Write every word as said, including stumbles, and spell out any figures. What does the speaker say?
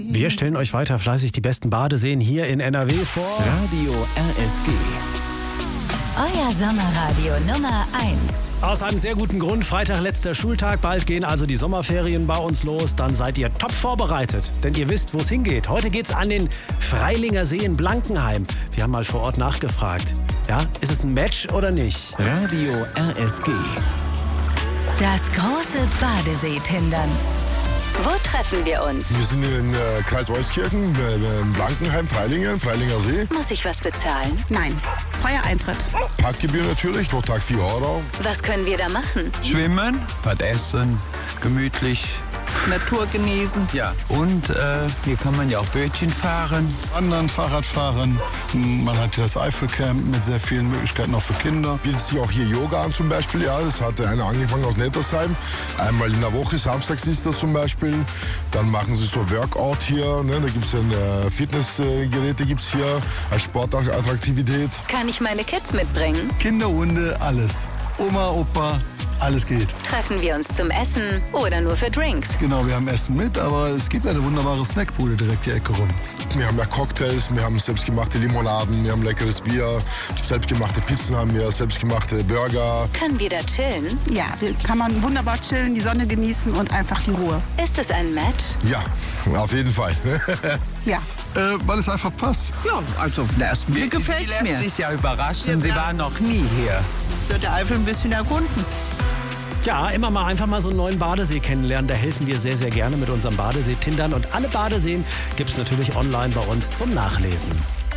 Wir stellen euch weiter fleißig die besten Badeseen hier in N R W vor. Radio R S G. Euer Sommerradio Nummer eins. Aus einem sehr guten Grund. Freitag, letzter Schultag. Bald gehen also die Sommerferien bei uns los. Dann seid ihr top vorbereitet. Denn ihr wisst, wo es hingeht. Heute geht's an den Freilinger See in Blankenheim. Wir haben mal vor Ort nachgefragt. Ja, ist es ein Match oder nicht? Radio R S G. Das große Badesee-Tindern. Wo treffen wir uns? Wir sind in äh, Kreis Euskirchen, äh, in Blankenheim, Freilingen, Freilinger See. Muss ich was bezahlen? Nein, freier Eintritt. Parkgebühr natürlich, pro Tag vier Euro. Was können wir da machen? Schwimmen, was essen, gemütlich Natur genießen. Ja. Und äh, hier kann man ja auch Bötchen fahren. Wandern, Fahrrad fahren. Man hat hier das Eifelcamp mit sehr vielen Möglichkeiten auch für Kinder. Bietet sich auch hier Yoga an zum Beispiel. Ja, das hat einer angefangen aus Nettersheim. Einmal in der Woche, samstags ist das zum Beispiel. Dann machen sie so Workout hier. Ne? Da gibt es dann äh, Fitnessgeräte gibt's hier als Sportattraktivität. Kann ich meine Kids mitbringen? Kinder, Hunde, alles. Oma, Opa, alles geht. Treffen wir uns zum Essen oder nur für Drinks? Genau, wir haben Essen mit, aber es gibt eine wunderbare Snackbude direkt die Ecke rum. Wir haben ja Cocktails, wir haben selbstgemachte Limonaden, wir haben leckeres Bier, selbstgemachte Pizzen haben wir, selbstgemachte Burger. Können wir da chillen? Ja, hier kann man wunderbar chillen, die Sonne genießen und einfach die Ruhe. Ist es ein Match? Ja, auf jeden Fall. Ja. Äh, weil es einfach passt. Ja, also auf den ersten Blick gefällt mir. Sie lässt sich ja überraschen. Sie war noch nie hier. Es wird der Eifel ein bisschen erkunden. Ja, immer mal einfach mal so einen neuen Badesee kennenlernen. Da helfen wir sehr, sehr gerne mit unserem Badesee-Tindern. Und alle Badeseen gibt es natürlich online bei uns zum Nachlesen.